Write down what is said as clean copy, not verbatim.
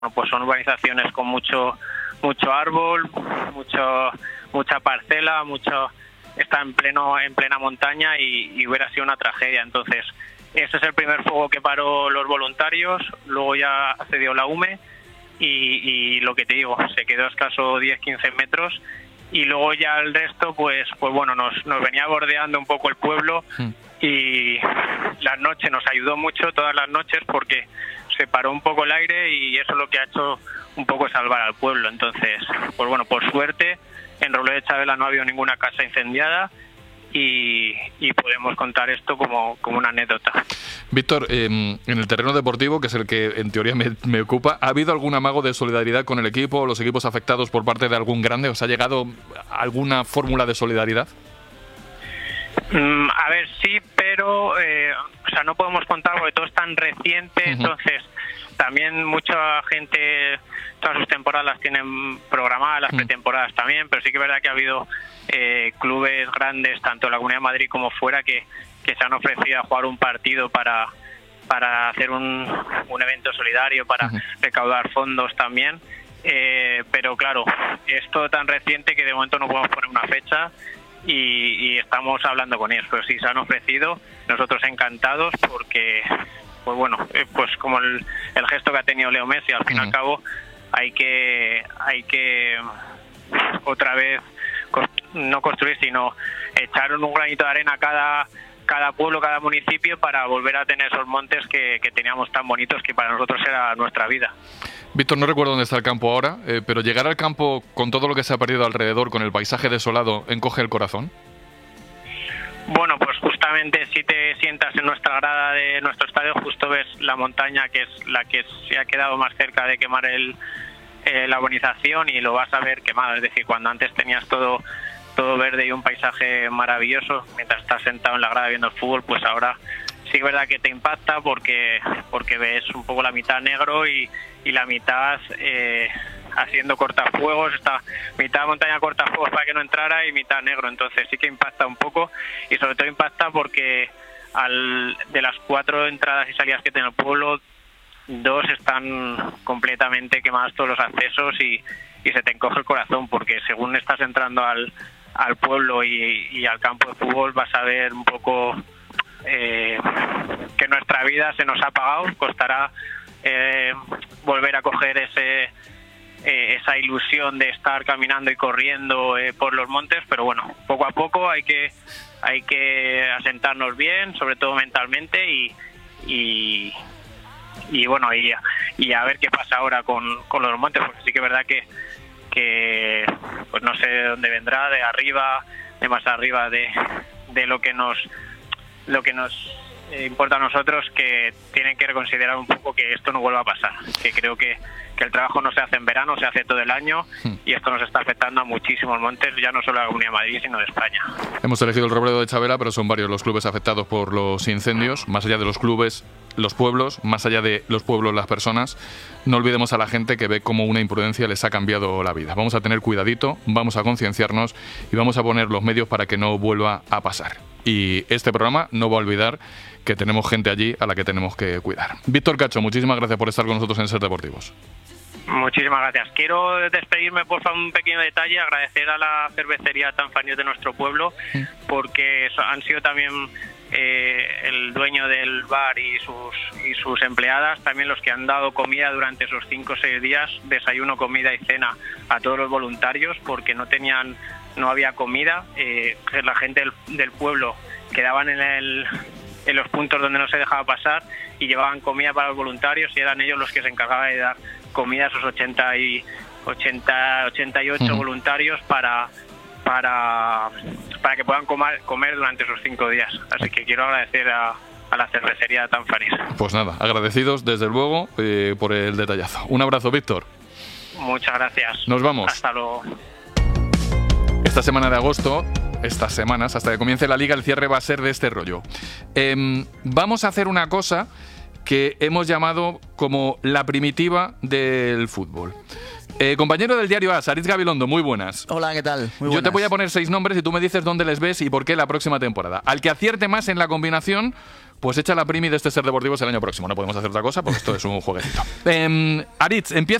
pues son urbanizaciones con mucho árbol, mucha parcela, está en plena montaña y hubiera sido una tragedia. Entonces, ese es el primer fuego que paró los voluntarios, luego ya accedió la UME y lo que te digo, se quedó a escaso 10-15 metros y luego ya el resto, pues bueno, nos venía bordeando un poco el pueblo y la noche nos ayudó mucho, todas las noches, porque se paró un poco el aire y eso es lo que ha hecho un poco salvar al pueblo. Entonces, pues bueno, por suerte en Robledo de Chavela no ha habido ninguna casa incendiada y podemos contar esto como una anécdota. Víctor, en el terreno deportivo, que es el que en teoría me ocupa, ¿ha habido algún amago de solidaridad con el equipo o los equipos afectados por parte de algún grande? ¿Os ha llegado alguna fórmula de solidaridad? A ver, sí, pero no podemos contar porque todo es tan reciente, entonces también mucha gente todas sus temporadas las tienen programadas, las pretemporadas también, pero sí que es verdad que ha habido clubes grandes, tanto en la Comunidad de Madrid como fuera, que se han ofrecido a jugar un partido para hacer un evento solidario, para recaudar fondos también, pero claro, es todo tan reciente que de momento no podemos poner una fecha y estamos hablando con ellos, pero sí se han ofrecido, nosotros encantados porque pues bueno, pues como el gesto que ha tenido Leo Messi, al fin y al cabo hay que otra vez no construir, sino echar un granito de arena a cada pueblo, cada municipio, para volver a tener esos montes que teníamos tan bonitos, que para nosotros era nuestra vida. Víctor, no recuerdo dónde está el campo ahora, pero llegar al campo con todo lo que se ha perdido alrededor, con el paisaje desolado, ¿encoge el corazón? Bueno, pues justamente si te sientas en nuestra grada de nuestro estadio, justo ves la montaña, que es la que se ha quedado más cerca de quemar la urbanización, y lo vas a ver quemado. Es decir, cuando antes tenías todo verde y un paisaje maravilloso mientras estás sentado en la grada viendo el fútbol, pues ahora sí es verdad que te impacta porque ves un poco la mitad negro y la mitad haciendo cortafuegos, esta mitad montaña cortafuegos para que no entrara y mitad negro. Entonces sí que impacta un poco, y sobre todo impacta porque de las 4 entradas y salidas que tiene el pueblo, 2 están completamente quemadas, todos los accesos, y se te encoge el corazón, porque según estás entrando al pueblo y al campo de fútbol vas a ver un poco que nuestra vida se nos ha apagado. Costará volver a coger esa ilusión de estar caminando y corriendo por los montes, pero bueno, poco a poco hay que asentarnos bien, sobre todo mentalmente, y bueno, y a ver qué pasa ahora con los montes, porque sí que es verdad que pues no sé de dónde vendrá, de arriba, de más arriba de lo que nos importa a nosotros, que tienen que reconsiderar un poco que esto no vuelva a pasar, que creo que el trabajo no se hace en verano, se hace todo el año, y esto nos está afectando a muchísimos montes, ya no solo a la Comunidad de Madrid, sino de España. Hemos elegido el Robledo de Chavela, pero son varios los clubes afectados por los incendios, más allá de los clubes, los pueblos, más allá de los pueblos, las personas. No olvidemos a la gente que ve cómo una imprudencia les ha cambiado la vida. Vamos a tener cuidadito, vamos a concienciarnos y vamos a poner los medios para que no vuelva a pasar. Y este programa no va a olvidar que tenemos gente allí a la que tenemos que cuidar. Víctor Cacho, muchísimas gracias por estar con nosotros en Ser Deportivos. Muchísimas gracias. Quiero despedirme, por favor, un pequeño detalle, agradecer a la cervecería Tanfanius de nuestro pueblo, porque han sido también el dueño del bar y sus empleadas también los que han dado comida durante esos 5 o 6 días, desayuno, comida y cena a todos los voluntarios, porque no había comida. La gente del pueblo quedaban en los puntos donde no se dejaba pasar y llevaban comida para los voluntarios, y eran ellos los que se encargaban de dar comida a esos 88 voluntarios para que puedan comer durante esos 5 días. Así que quiero agradecer a la cervecería Tanfanius. Pues nada, agradecidos desde luego por el detallazo. Un abrazo, Víctor. Muchas gracias. Nos vamos. Hasta luego. Esta semana de agosto, estas semanas, hasta que comience la Liga, el cierre va a ser de este rollo. Vamos a hacer una cosa que hemos llamado como la primitiva del fútbol. Compañero del diario AS, Aritz Gabilondo, muy buenas. Hola, ¿qué tal? Muy buenas. Yo te voy a poner 6 nombres y tú me dices dónde les ves y por qué la próxima temporada. Al que acierte más en la combinación, pues echa la primi de este Ser Deportivos el año próximo. No podemos hacer otra cosa porque esto es un jueguecito. Aritz, empieza